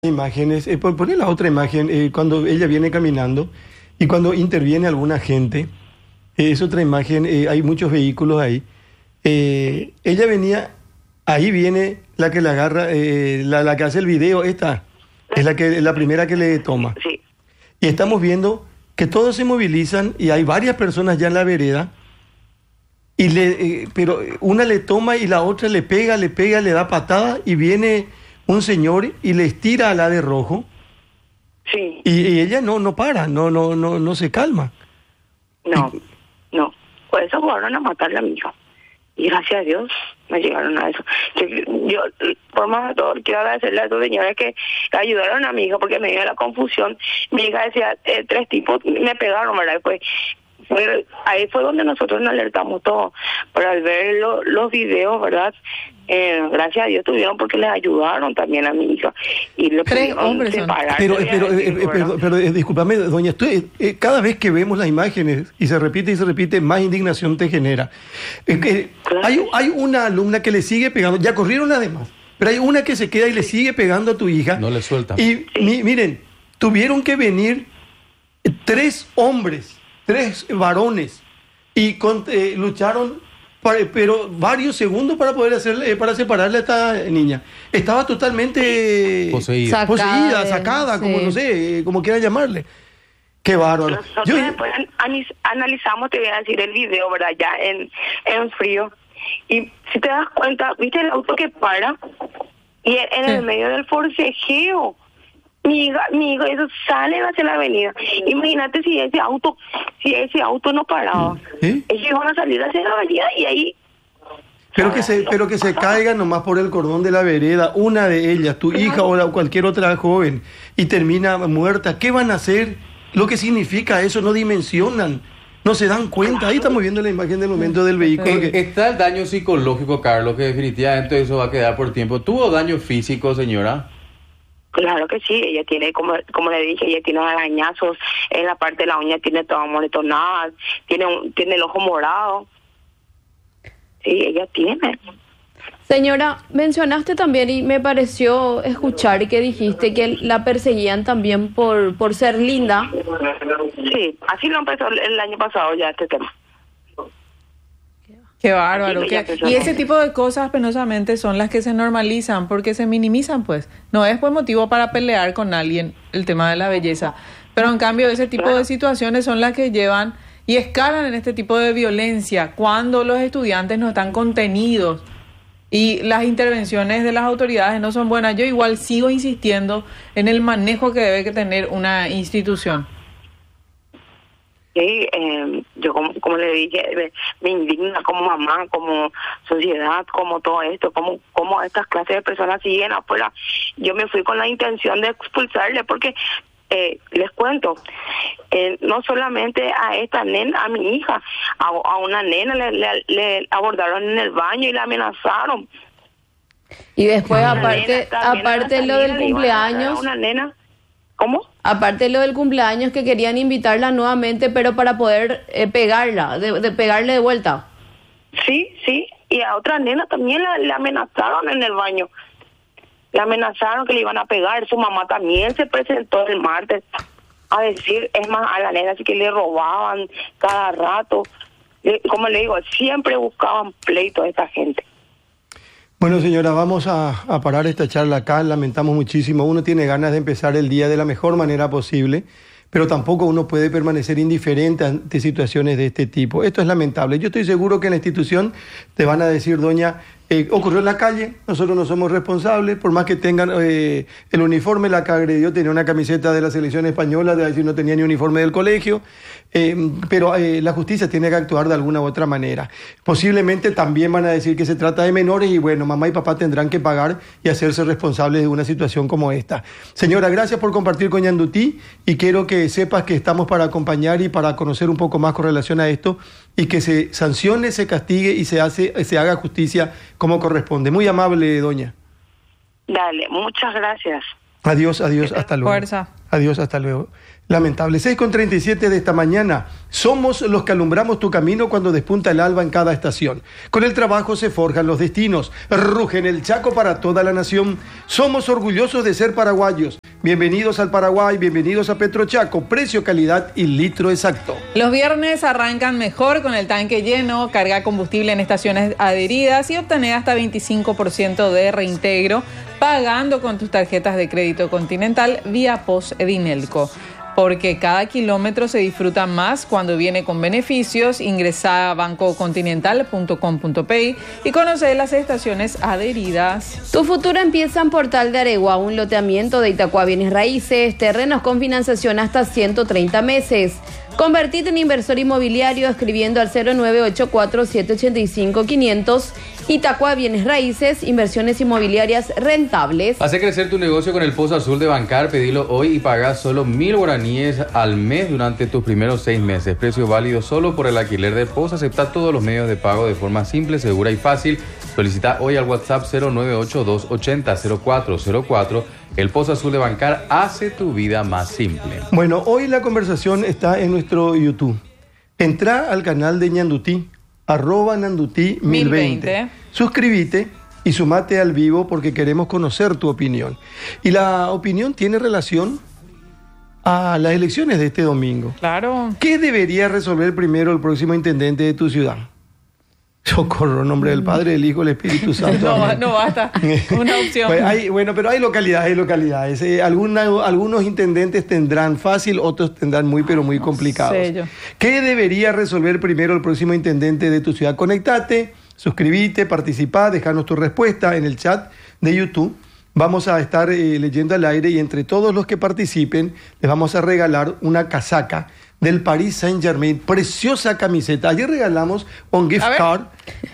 Imágenes, poner la otra imagen, cuando ella viene caminando y cuando interviene alguna gente, es otra imagen, hay muchos vehículos ahí. Ella venía, ahí viene la que le agarra, la que hace el video, esta es la primera que le toma. Sí. Y estamos viendo que todos se movilizan y hay varias personas ya en la vereda, pero una le toma y la otra le pega, le da patada y viene un señor y le estira a la de rojo. Sí. Y ella no para, no se calma. No. Por eso fueron a matarle a mi hija. Y gracias a Dios me llegaron a eso. Yo, por más de todo, quiero agradecerle a estos señores que ayudaron a mi hija porque me dio la confusión. Mi hija decía, 3 tipos me pegaron, ¿verdad? Ahí fue donde nosotros nos alertamos todos. Pero al ver los videos, ¿verdad? Gracias a Dios tuvieron porque les ayudaron también a mi hija. Y le 3 hombres separar. Pero discúlpame, doña, cada vez que vemos las imágenes y se repite, más indignación te genera. Claro. Hay una alumna que le sigue pegando, ya corrieron las demás, pero hay una que se queda y le sigue pegando a tu hija. No le sueltan. Y miren, tuvieron que venir 3 hombres, 3 varones, y lucharon pero varios segundos para poder para separarle a esta niña. Estaba totalmente poseída, sacada, sí. como no sé, como quieran llamarle. Qué bárbaro. Nosotros después analizamos, te voy a decir, el video, ¿verdad? Ya en frío. Y si te das cuenta, ¿viste el auto que para? Y en el medio del forcejeo, mi hijo, eso sale hacia la avenida. Imagínate si ese auto no paraba. ¿Sí? Ellos iban a salir hacia la avenida y ahí... Pero que se caiga nomás por el cordón de la vereda, una de ellas, tu hija o cualquier otra joven, y termina muerta. ¿Qué van a hacer? Lo que significa eso, no dimensionan, no se dan cuenta. Ahí estamos viendo la imagen del momento del vehículo. Está el daño psicológico, Carlos, que definitivamente eso va a quedar por tiempo. ¿Tuvo daño físico, señora? Claro que sí, ella tiene, como le dije, ella tiene arañazos en la parte de la uña, tiene toda moretonada, tiene el ojo morado. Sí, ella tiene. Señora, mencionaste también y me pareció escuchar que dijiste que la perseguían también por ser linda. Sí, así lo empezó el año pasado ya este tema. Qué bárbaro. Y ese tipo de cosas penosamente son las que se normalizan porque se minimizan, pues. No es buen motivo para pelear con alguien el tema de la belleza. Pero en cambio ese tipo de situaciones son las que llevan y escalan en este tipo de violencia cuando los estudiantes no están contenidos y las intervenciones de las autoridades no son buenas. Yo igual sigo insistiendo en el manejo que debe tener una institución. Sí, yo como le dije, me indigna como mamá, como sociedad, como todo esto, como estas clases de personas siguen afuera. Yo me fui con la intención de expulsarle porque, les cuento, no solamente a esta nena, a mi hija, a una nena le abordaron en el baño y la amenazaron. Y después, aparte lo del cumpleaños... Una nena, ¿cómo? Aparte lo del cumpleaños que querían invitarla nuevamente, pero para poder pegarla, de pegarle de vuelta. Sí, y a otra nena también le amenazaron en el baño. Le amenazaron que le iban a pegar. Su mamá también se presentó el martes a decir, es más, a la nena así que le robaban cada rato. Como le digo, siempre buscaban pleito a esta gente. Bueno, señora, vamos a parar esta charla acá. Lamentamos muchísimo. Uno tiene ganas de empezar el día de la mejor manera posible, pero tampoco uno puede permanecer indiferente ante situaciones de este tipo. Esto es lamentable. Yo estoy seguro que en la institución te van a decir, doña, ocurrió en la calle, nosotros no somos responsables, por más que tengan el uniforme, la que agredió tenía una camiseta de la selección española, de decir no tenía ni uniforme del colegio, pero la justicia tiene que actuar de alguna u otra manera. Posiblemente también van a decir que se trata de menores y bueno, mamá y papá tendrán que pagar y hacerse responsables de una situación como esta. Señora, gracias por compartir con Ñandutí y quiero que sepas que estamos para acompañar y para conocer un poco más con relación a esto y que se sancione, se castigue y se haga justicia como corresponde. Muy amable, doña. Dale, muchas gracias. Adiós, hasta luego. Fuerza. Adiós, hasta luego. Lamentable. 6:37 de esta mañana. Somos los que alumbramos tu camino cuando despunta el alba en cada estación. Con el trabajo se forjan los destinos. Rugen el Chaco para toda la nación. Somos orgullosos de ser paraguayos. Bienvenidos al Paraguay, bienvenidos a Petrochaco. Precio, calidad y litro exacto. Los viernes arrancan mejor con el tanque lleno, carga combustible en estaciones adheridas y obtener hasta 25% de reintegro pagando con tus tarjetas de crédito Continental vía POS Edinelco. Porque cada kilómetro se disfruta más cuando viene con beneficios. Ingresa a bancocontinental.com.pi y conoce las estaciones adheridas. Tu futuro empieza en Portal de Aregua, un loteamiento de Itacua Bienes Raíces, terrenos con financiación hasta 130 meses. Convertite en inversor inmobiliario escribiendo al 0984-785-500. Itacua Bienes Raíces, inversiones inmobiliarias rentables. Hace crecer tu negocio con el Pozo Azul de Bancar. Pedilo hoy y pagás solo 1.000 guaraníes al mes durante tus primeros 6 meses. Precio válido solo por el alquiler del Pozo. Acepta todos los medios de pago de forma simple, segura y fácil. Solicita hoy al WhatsApp 098-280-0404. El Pozo Azul de Bancar hace tu vida más simple. Bueno, hoy la conversación está en nuestro YouTube. Entra al canal de Ñandutí, @Ñandutí1020. Suscríbete y sumate al vivo porque queremos conocer tu opinión. Y la opinión tiene relación a las elecciones de este domingo. Claro. ¿Qué debería resolver primero el próximo intendente de tu ciudad? Socorro, en nombre del Padre, del Hijo, del Espíritu Santo. No basta. Una opción. Pero hay localidades. Algunos intendentes tendrán fácil, otros tendrán muy complicados. Sello. ¿Qué debería resolver primero el próximo intendente de tu ciudad? Conectate, suscribite, participá, dejanos tu respuesta en el chat de YouTube. Vamos a estar leyendo al aire y entre todos los que participen les vamos a regalar una casaca del Paris Saint-Germain, preciosa camiseta. Ayer regalamos un gift card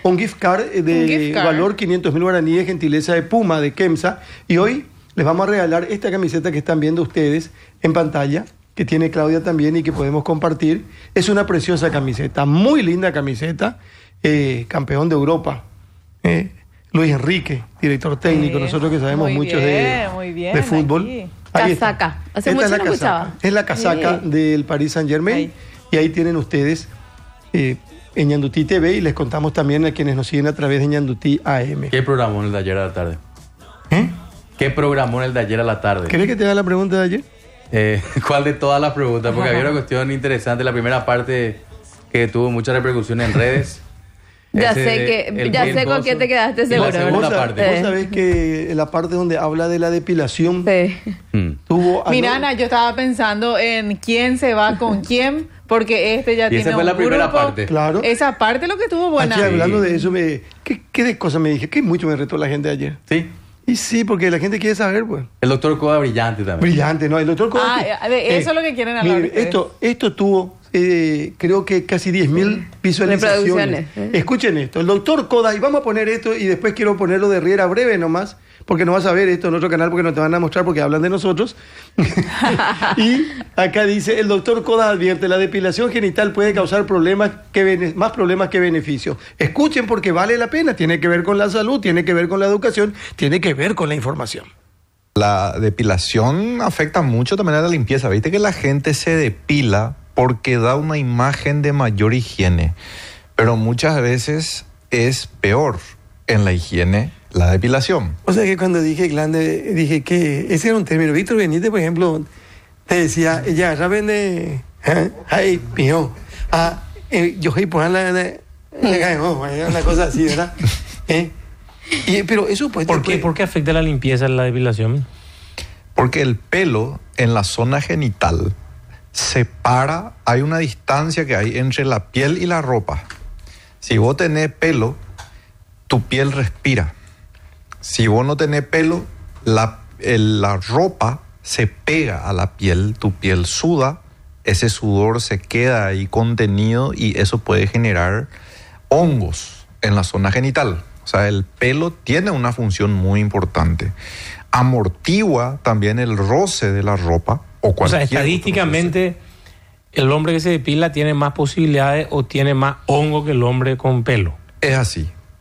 de valor 500.000 guaraníes, gentileza de Puma, de Kemsa, y hoy les vamos a regalar esta camiseta que están viendo ustedes en pantalla, que tiene Claudia también y que podemos compartir. Es una preciosa camiseta, muy linda camiseta, campeón de Europa, Luis Enrique, director técnico, nosotros que sabemos mucho de fútbol. Aquí. Casaca. Hace mucho no escuchaba. Es la casaca del Paris Saint-Germain. Y ahí tienen ustedes en Ñandutí TV y les contamos también a quienes nos siguen a través de Ñandutí AM. ¿Qué programó el de ayer a la tarde? ¿Qué programó el de ayer a la tarde? ¿Querés que te haga la pregunta de ayer? ¿Cuál de todas las preguntas? Porque había una cuestión interesante. La primera parte que tuvo mucha repercusión en redes. Ya sé con qué te quedaste seguro. La segunda parte. Vos sabés que la parte donde habla de la depilación tuvo... Mirana, yo estaba pensando en quién se va con quién, porque ya tiene un grupo. Y esa fue la primera parte. Claro. Esa parte lo que estuvo buena. Aquí hablando de eso, ¿qué de cosas me dije? Que mucho me retó la gente ayer. Sí. Y sí, porque la gente quiere saber, pues. El doctor Coda brillante también. Brillante, ¿no? El doctor Coda... eso es lo que quieren hablar. Miren, esto tuvo... creo que casi 10.000 visualizaciones. Escuchen esto, el doctor Coda, y vamos a poner esto y después quiero ponerlo de Riera breve nomás, porque no vas a ver esto en otro canal porque no te van a mostrar porque hablan de nosotros. Y acá dice, el doctor Coda advierte, la depilación genital puede causar más problemas que beneficios. Escuchen porque vale la pena, tiene que ver con la salud, tiene que ver con la educación, tiene que ver con la información. La depilación afecta mucho también a la limpieza. Viste que la gente se depila porque da una imagen de mayor higiene, pero muchas veces es peor en la higiene la depilación. O sea que cuando dije glande, dije que ese era un término. Víctor Benítez, por ejemplo, te decía, ya vende, ay, mío, yo soy por una cosa así, ¿verdad? Pero eso pues... ¿Por qué afecta la limpieza la depilación? Porque el pelo en la zona genital separa, hay una distancia que hay entre la piel y la ropa. Si vos tenés pelo, tu piel respira. Si vos no tenés pelo, la ropa se pega a la piel, tu piel suda, ese sudor se queda ahí contenido y eso puede generar hongos en la zona genital. O sea, el pelo tiene una función muy importante. Amortigua también el roce de la ropa. O sea, estadísticamente, el hombre que se depila tiene más posibilidades o tiene más hongo que el hombre con pelo. Es así.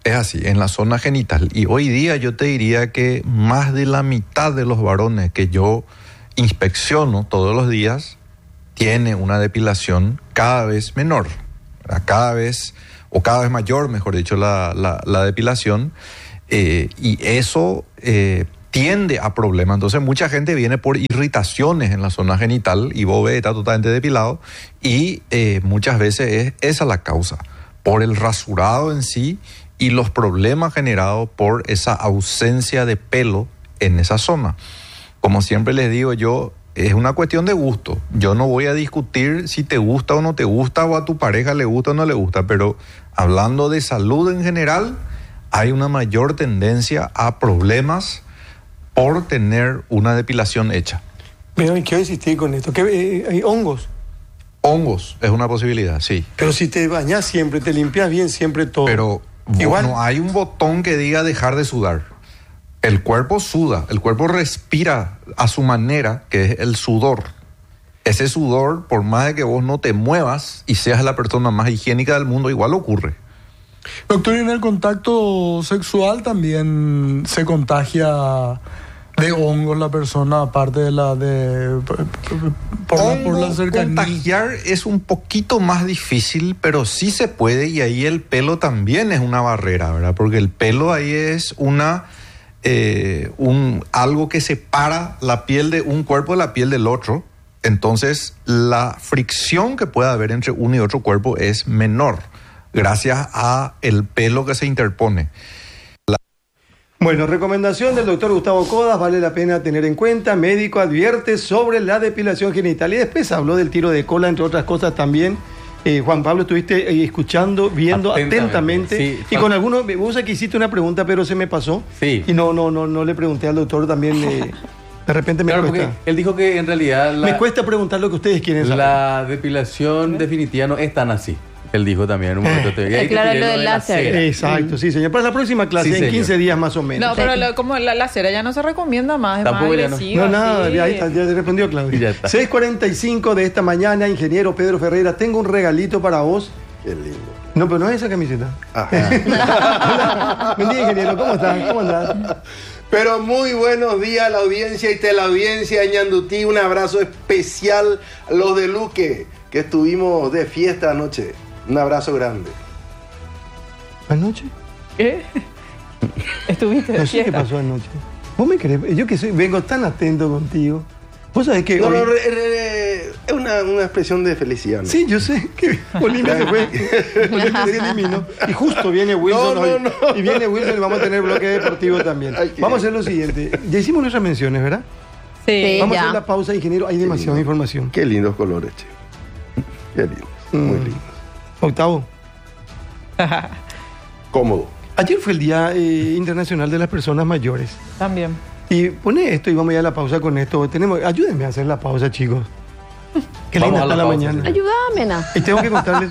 es así, en la zona genital. Y hoy día yo te diría que más de la mitad de los varones que yo inspecciono todos los días tiene una depilación cada vez menor, ¿verdad? Cada vez mayor, mejor dicho, la depilación. Y eso tiende a problemas. Entonces mucha gente viene por irritaciones en la zona genital y vos ves, está totalmente depilado, y muchas veces es esa la causa, por el rasurado en sí y los problemas generados por esa ausencia de pelo en esa zona. Como siempre les digo yo, es una cuestión de gusto. Yo no voy a discutir si te gusta o no te gusta, o a tu pareja le gusta o no le gusta, pero hablando de salud en general, hay una mayor tendencia a problemas por tener una depilación hecha. Pero quiero insistir con esto, que hay hongos. Hongos es una posibilidad, sí. Pero si te bañas siempre, te limpias bien siempre todo. Pero igual no hay un botón que diga dejar de sudar. El cuerpo suda, el cuerpo respira a su manera, que es el sudor. Ese sudor, por más de que vos no te muevas y seas la persona más higiénica del mundo, igual ocurre. Doctor, ¿y en el contacto sexual también se contagia de hongos la persona, aparte de por la cercanía? Contagiar es un poquito más difícil, pero sí se puede, y ahí el pelo también es una barrera, ¿verdad? Porque el pelo ahí es algo que separa la piel de un cuerpo de la piel del otro. Entonces la fricción que pueda haber entre uno y otro cuerpo es menor, gracias a el pelo que se interpone. Bueno, recomendación del doctor Gustavo Codas, vale la pena tener en cuenta. Médico advierte sobre la depilación genital. Y después habló del tiro de cola, entre otras cosas también. Juan Pablo, estuviste escuchando, viendo atentamente. Sí, y con algunos, vos aquí hiciste una pregunta, pero se me pasó. Sí. Y no le pregunté al doctor también. De repente me cuesta. Porque él dijo que en realidad me cuesta preguntar lo que ustedes quieren saber. La depilación definitiva no es tan así. Él dijo también en un momento. Claro, lo del láser. Exacto, sí, señor. Para la próxima clase, sí, en 15 días más o menos. No, pero como la cera ya no se recomienda más, es tampoco más agresiva. No, nada, sí. ahí está, ya te respondió Claudia. Ya está. 6:45 de esta mañana, ingeniero Pedro Ferreira, tengo un regalito para vos. Qué lindo. No, pero no es esa camiseta. Ajá. Buen día, ingeniero, ¿cómo estás? ¿Cómo andás? Pero muy buenos días a la audiencia y teleaudiencia de Ñandutí. Un abrazo especial a los de Luque, que estuvimos de fiesta anoche. Un abrazo grande. ¿Anoche? ¿Qué? ¿Estuviste de No sé qué fiesta? pasó anoche. ¿Vos me crees? Yo que vengo tan atento contigo. Vos sabés que No, hoy... es una expresión de felicidad, ¿no? Sí, yo sé que Bolivia se fue. Bolivia se eliminó. Y justo viene Wilson hoy. Y viene Wilson y vamos a tener bloque deportivo también. Vamos a hacer lo siguiente. Ya hicimos nuestras menciones, ¿verdad? Sí, Vamos ya. a hacer la pausa, ingeniero. Hay demasiada información. Qué lindos colores, che. Qué lindos. Muy lindos. Octavo. Cómodo. Ayer fue el Día Internacional de las Personas Mayores. También. Y pone esto y vamos ya a la pausa con esto. Ayúdenme a hacer la pausa, chicos. Qué linda está la mañana. Ayúdame, Ana. Y tengo que contarles.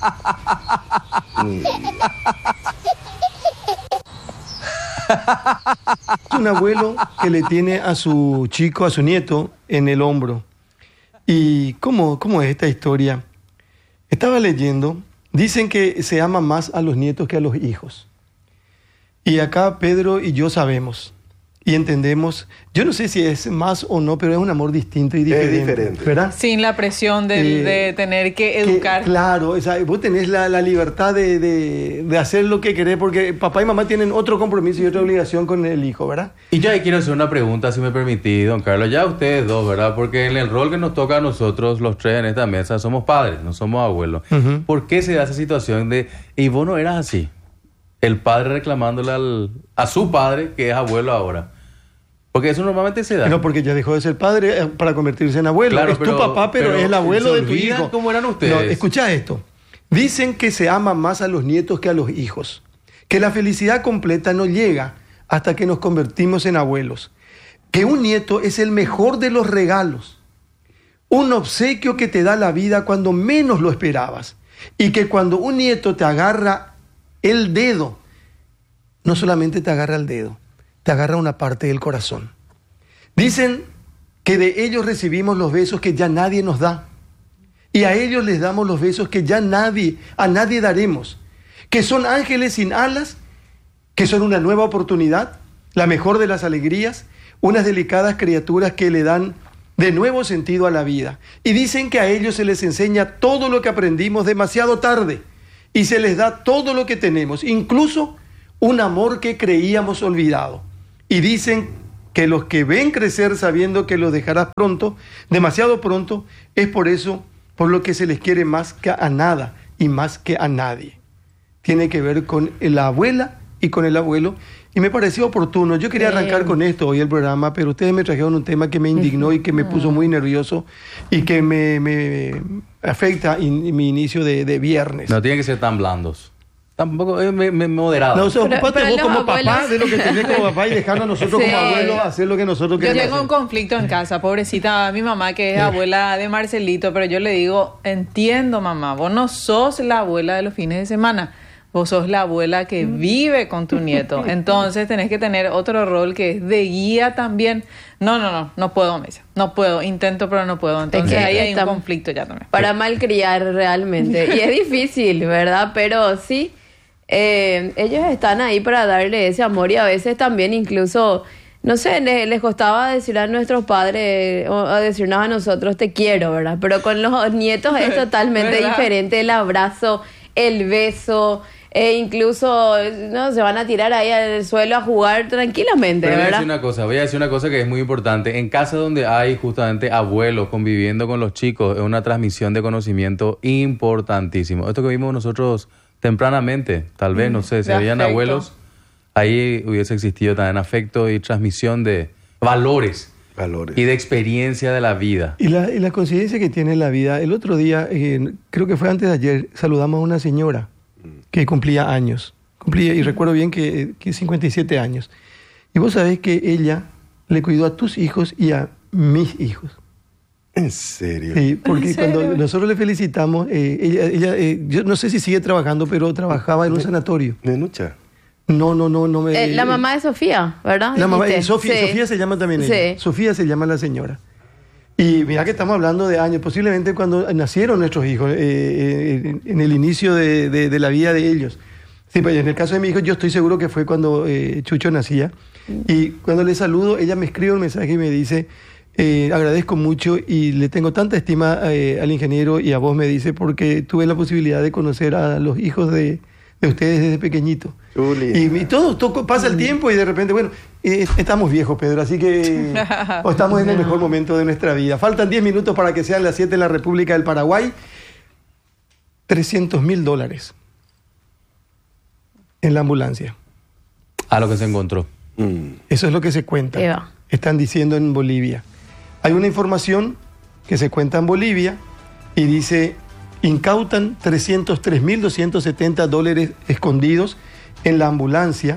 Un abuelo que le tiene a su chico, a su nieto, en el hombro. ¿Y cómo es esta historia? Estaba leyendo, dicen que se ama más a los nietos que a los hijos. Y acá Pedro y yo sabemos y entendemos, yo no sé si es más o no, pero es un amor distinto y diferente. Es diferente. ¿Verdad? Sin la presión de tener que educar. Claro, o sea, vos tenés la libertad de hacer lo que querés, porque papá y mamá tienen otro compromiso y otra obligación con el hijo, ¿verdad? Y yo ahí quiero hacer una pregunta, si me permitís, don Carlos. Ya ustedes dos, ¿verdad? Porque en el rol que nos toca a nosotros, los tres en esta mesa, somos padres, no somos abuelos. Uh-huh. ¿Por qué se da esa situación de, y vos no eras así? El padre reclamándole a su padre, que es abuelo ahora. Porque eso normalmente se da. No, porque ya dejó de ser padre para convertirse en abuelo. Claro, es tu papá, pero es el abuelo de tu hijo. ¿Cómo eran ustedes? No, escucha esto. Dicen que se ama más a los nietos que a los hijos. Que la felicidad completa no llega hasta que nos convertimos en abuelos. Que un nieto es el mejor de los regalos. Un obsequio que te da la vida cuando menos lo esperabas. Y que cuando un nieto te agarra el dedo, no solamente te agarra el dedo, te agarra una parte del corazón. Dicen que de ellos recibimos los besos que ya nadie nos da. Y a ellos les damos los besos que ya a nadie daremos. Que son ángeles sin alas que son una nueva oportunidad, la mejor de las alegrías, unas delicadas criaturas que le dan de nuevo sentido a la vida. Y dicen que a ellos se les enseña todo lo que aprendimos demasiado tarde y se les da todo lo que tenemos, incluso un amor que creíamos olvidado. Y dicen que los que ven crecer sabiendo que los dejarás pronto, demasiado pronto, es por eso por lo que se les quiere más que a nada y más que a nadie. Tiene que ver con la abuela y con el abuelo, y me pareció oportuno. Yo quería arrancar con esto hoy el programa, pero ustedes me trajeron un tema que me indignó y que me puso muy nervioso y que me afecta mi inicio de viernes. No tienen que ser tan blandos. Tampoco moderado. No, ocupate vos como abuelos... papá de lo que tenés como papá y dejarnos a nosotros como abuelos hacer lo que nosotros queremos. Yo tengo un conflicto en casa, pobrecita mi mamá que es abuela de Marcelito, pero yo le digo, entiendo mamá, vos no sos la abuela de los fines de semana, vos sos la abuela que vive con tu nieto, entonces tenés que tener otro rol que es de guía también. No puedo, Mesa, no puedo, intento pero no puedo, entonces es que ahí hay un conflicto ya también. Para malcriar realmente, y es difícil, ¿verdad? Pero sí... ellos están ahí para darle ese amor y a veces también incluso, no sé, les costaba decir a nuestros padres o a decirnos a nosotros te quiero, ¿verdad? Pero con los nietos es totalmente diferente el abrazo, el beso, incluso no se van a tirar ahí al suelo a jugar tranquilamente, pero ¿verdad? Voy a decir una cosa que es muy importante. En casa donde hay justamente abuelos conviviendo con los chicos, es una transmisión de conocimiento importantísimo. Esto que vimos nosotros tempranamente, tal vez, no sé, si habían abuelos, ahí hubiese existido también afecto y transmisión de valores y de experiencia de la vida. Y la coincidencia que tiene la vida. El otro día, creo que fue antes de ayer, saludamos a una señora que cumplía años. Y recuerdo bien que 57 años. Y vos sabés que ella le cuidó a tus hijos y a mis hijos. ¿En serio? Sí, porque cuando nosotros le felicitamos, ella yo no sé si sigue trabajando, pero trabajaba en un sanatorio. ¿De Nucha? No me... la mamá de Sofía, ¿verdad? La mamá, Sofía se llama también ella. Sofía se llama la señora. Y mira que estamos hablando de años, posiblemente cuando nacieron nuestros hijos, en el inicio de la vida de ellos. Sí, pues en el caso de mi hijo, yo estoy seguro que fue cuando Chucho nacía. Y cuando le saludo, ella me escribe un mensaje y me dice... agradezco mucho y le tengo tanta estima al ingeniero y a vos, me dice, porque tuve la posibilidad de conocer a los hijos de ustedes desde pequeñito. Y todo pasa el tiempo y de repente, bueno, estamos viejos, Pedro, así que estamos en el mejor momento de nuestra vida. Faltan 10 minutos para que sean las 7 en la República del Paraguay. $300,000 en la ambulancia. A lo que se encontró. Eso es lo que se cuenta. Están diciendo en Bolivia. Hay una información que se cuenta en Bolivia y dice, incautan $303,270 escondidos en la ambulancia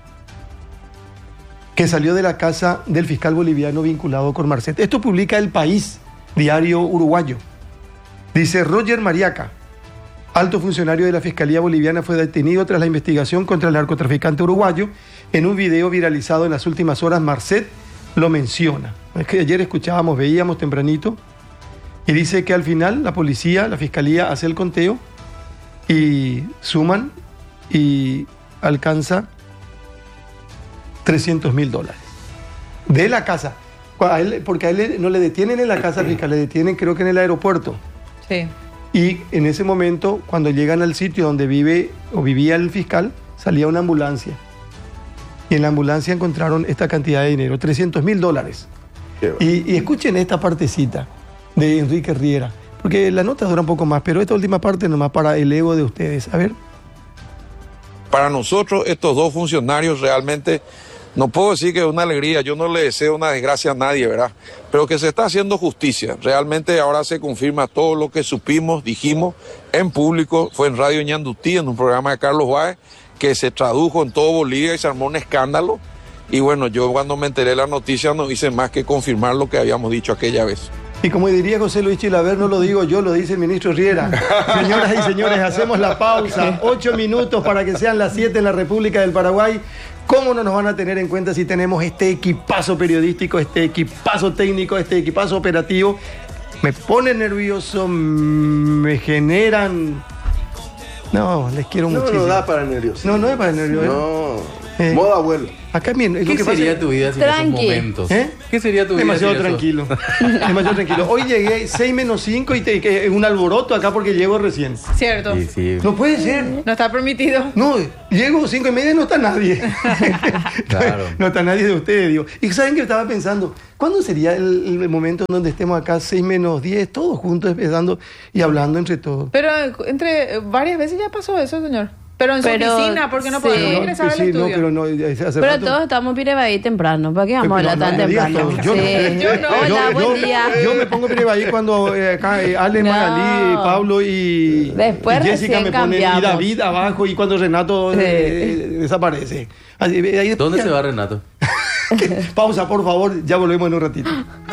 que salió de la casa del fiscal boliviano vinculado con Marcet. Esto publica El País, diario uruguayo. Dice Roger Mariaca, alto funcionario de la Fiscalía Boliviana, fue detenido tras la investigación contra el narcotraficante uruguayo. En un video viralizado en las últimas horas, Marcet lo menciona. Es que ayer veíamos tempranito, y dice que al final la policía, la fiscalía hace el conteo y suman y alcanza $300,000 de la casa. Porque a él no le detienen en la casa fiscal, le detienen creo que en el aeropuerto. Sí. Y en ese momento, cuando llegan al sitio donde vive o vivía el fiscal, salía una ambulancia. Y en la ambulancia encontraron esta cantidad de dinero, $300,000. Y escuchen esta partecita de Enrique Riera, porque la nota dura un poco más, pero esta última parte nomás para el ego de ustedes. A ver. Para nosotros, estos dos funcionarios realmente, no puedo decir que es una alegría, yo no le deseo una desgracia a nadie, ¿verdad? Pero que se está haciendo justicia. Realmente ahora se confirma todo lo que supimos, dijimos en público, fue en Radio Ñandutí, en un programa de Carlos Báez, que se tradujo en todo Bolivia y se armó un escándalo. Y bueno, yo cuando me enteré de la noticia no hice más que confirmar lo que habíamos dicho aquella vez. Y como diría José Luis Chilaver, no lo digo yo, lo dice el ministro Riera. Señoras y señores, hacemos la pausa. 8 minutos para que sean las 7 en la República del Paraguay. ¿Cómo no nos van a tener en cuenta si tenemos este equipazo periodístico, este equipazo técnico, este equipazo operativo? Me pone nervioso, me generan No, les quiero No, muchísimo. no da para nervios. No, no es para nervios. No. Modo abuelo. Acá bien. ¿Qué sería tu vida sin esos Tranqui. momentos? ¿Eh? ¿Qué sería tu vida Demasiado sin eso? tranquilo. Demasiado tranquilo. Hoy llegué 6 menos 5 y que es un alboroto acá porque llego recién. Cierto. Sí, sí. No puede ser. No está permitido. No, llego 5 y media y no está nadie. Claro. No está nadie de ustedes, digo. Y saben que estaba pensando, ¿cuándo sería el momento en donde estemos acá 6 menos 10, todos juntos empezando y hablando entre todos? Pero entre varias veces ya pasó eso, señor. Pero en su oficina, porque no sí. podemos ingresar al Sí, estudio. no, pero no, hace Pero rato- todos estamos pirebaí temprano. ¿Para qué vamos a Pero hablar no, tan no digas temprano? todo. Yo no. Sí. Yo no. Hola, buen día. Yo me pongo pirebaí cuando acá Ale, No. Magalí, Pablo y, Después y Jessica recién me ponen y cambiamos. David abajo y cuando Renato Sí. desaparece. Ahí después ¿Dónde ya- se va Renato? Pausa, por favor, ya volvemos en un ratito.